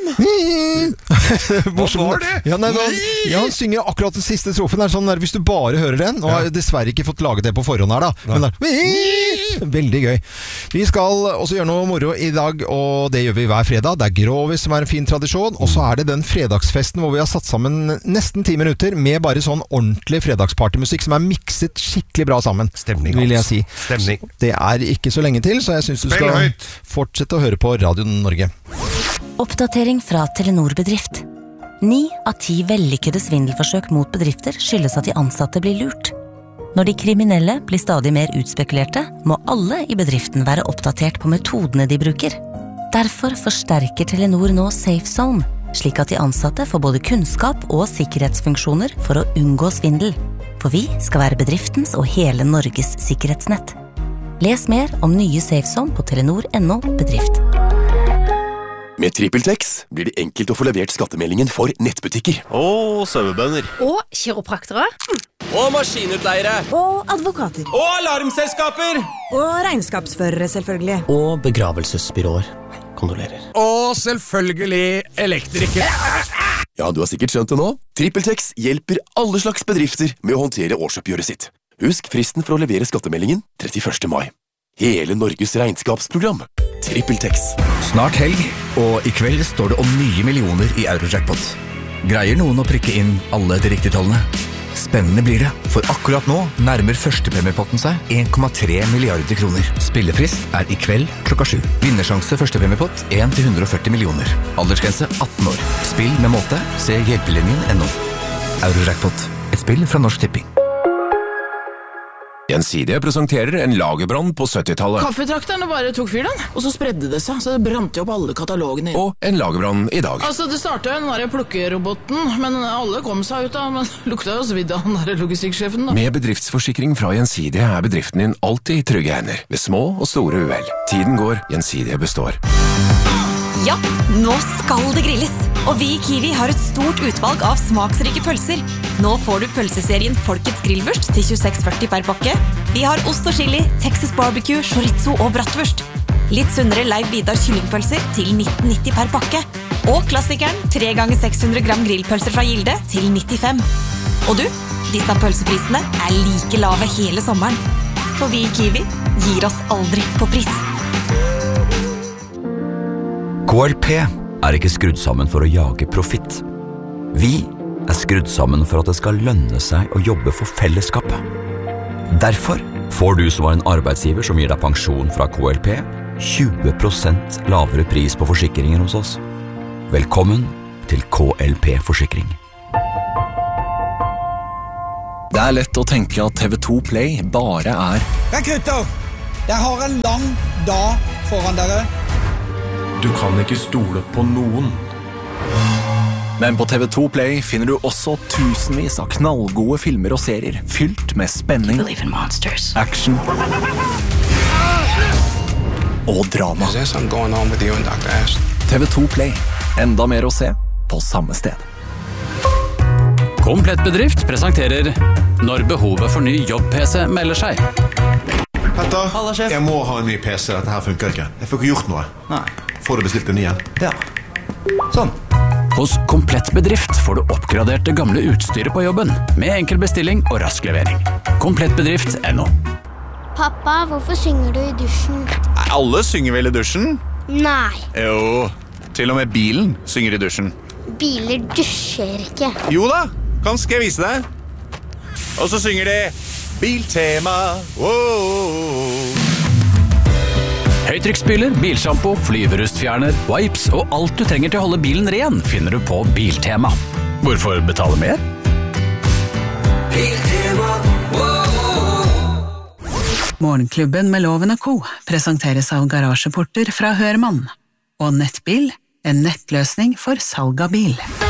Hva var det? Han synger akkurat den siste strofen. Sånn der, hvis du bare hører den, og har dessverre ikke fått laget det på forhånd her da. Men veldig gøy. Vi skal også gjøre noe moro i dag, og det gjør vi hver fredag. Det Grovis som en fin tradisjon, og så det den fredagsfesten hvor vi har satt sammen nesten 10 minutter med bare sånn ordentlig fredagspartymusikk som mikset skikkelig bra sammen. Stemning, vil jeg si. Stemning. Det ikke så lenge til, så jeg synes du skal fortsette å høre på Radio Norge. Oppdatering fra Telenor Bedrift. 9 av 10 vellykkede svindelforsøk mot bedrifter skyldes at de ansatte blir lurt. Når de kriminelle blir stadig mer utspekulerte, må alle i bedriften være oppdatert på metodene de bruker. Derfor forsterker Telenor nå Safe Zone, slik at de ansatte får både kunnskap og sikkerhetsfunksjoner for å unngå svindel. For vi skal være bedriftens og hele Norges sikkerhetsnett. Les mer om nye Safe Zone på telenor.no bedrift. Med TrippelTex blir det enkelt å få levert skattemeldingen for nettbutikker. Og sauebønder. Og kiropraktere. Og maskinutleiere. Og advokater. Og alarmselskaper. Og regnskapsførere, selvfølgelig. Og begravelsesbyråer. Kondolerer. Og selvfølgelig elektrikere. Ja, du har sikkert skjønt det nå. TrippelTex hjelper alle slags bedrifter med å håndtere årsoppgjøret sitt. Husk fristen for å levere skattemeldingen 31. mai. Hele Norges regnskapsprogram. TrippelTex. Snart helg, og i kveld står det om nye millioner i Eurojackpot. Greier noen å prikke inn alle de riktige tallene? Spennende blir det, for akkurat nå nærmer førstepremiepotten seg 1,3 milliarder kroner. Spillefrist i kveld klokka 7. Vinnersjanse førstepremiepott 1-140 millioner. Aldersgrense 18 år. Spill med måte. Se hjelpelinjen.no. Eurojackpot. Et spill fra Norsk Tipping. Gjensidige presenterer en lagerbrann på 70-tallet. Kaffetrakterne bare tok fyr den, og så spredde det seg, så det brant jo opp alle katalogene. Og en lagerbrann i dag. Altså, det startet jo den der plukkeroboten, men alle kom seg ut av, men lukta jo svidd av den der logistikksjefen da. Med bedriftsforsikring fra Gjensidige bedriften din alltid i trygge hender, ved små og store uhell. Tiden går, Gjensidige består. Ja, nå skal det grilles. Og vi i Kiwi har et stort utvalg av smaksrike pølser. Nå får du pølseserien Folkets grillvurst til 26,40 per pakke. Vi har ost og chili, Texas barbecue, chorizo og bratwurst. Litt sunnere Leiv Vidar kyllingpølser til 19,90 per pakke. Og klassikeren 3 ganger 600 gram grillpølser fra Gilde til 95. Og du, disse pølseprisene like lave hele sommeren. For vi i Kiwi gir oss aldri på pris. KLP ikke skrudd sammen for å jage profitt. Vi skrudd sammen for at det skal lønne seg å jobbe for fellesskapet. Derfor får du som var en arbeidsgiver som gir deg pensjon fra KLP 20% lavere pris på forsikringer hos oss. Velkommen til KLP Forsikring. Det lett å tenke at TV2 Play bare Rekrutter! Jeg har en lang dag foran dere. Du kan ikke stole på noen. Men på TV2 Play finner du også tusenvis av knallgode filmer og serier, fylt med spenning, action og drama. TV2 Play. Enda mer å se på samme sted. Komplett Bedrift presenterer Når behovet for ny jobb-PC melder seg. Petter, jeg må ha en ny PC. Dette her funker ikke. Jeg får ikke gjort noe. Nei. Får du bestilt en ny igjen? Ja. Sånn. Hos Komplett Bedrift får du oppgradert det gamle utstyret på jobben, med enkel bestilling og rask levering. Komplettbedrift.no. Pappa, hvorfor synger du i dusjen? Alle synger vel i dusjen? Nei. Jo, til og med bilen synger i dusjen. Biler dusjer ikke. Jo da, skal jeg vise deg? Og så synger de Biltema. Wow. Høytrykksspyler, bilshampoo, flyverustfjerner, wipes og alt du trenger til å holde bilen ren finner du på Biltema. Hvorfor betale mer? Biltema, Morgenklubben med Loven & Co. presenteres av Garasjeporter fra Hørmann. Og Nettbil, en nettløsning for salg av bil.